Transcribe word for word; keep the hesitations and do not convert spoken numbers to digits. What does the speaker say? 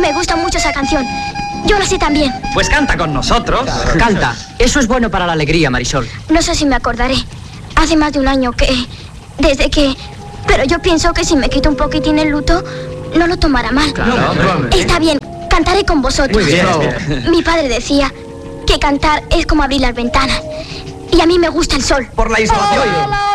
Me gusta mucho esa canción. Yo la sé también. Pues canta con nosotros. Canta. Eso es bueno para la alegría, Marisol. No sé si me acordaré. Hace más de un año que... Desde que... Pero yo pienso que si me quito un poquitín el luto, no lo tomará mal. Claro, no, Está bien, cantaré con vosotros. Muy bien, bien. Mi padre decía que cantar es como abrir las ventanas. Y a mí me gusta el sol. Por la insolación.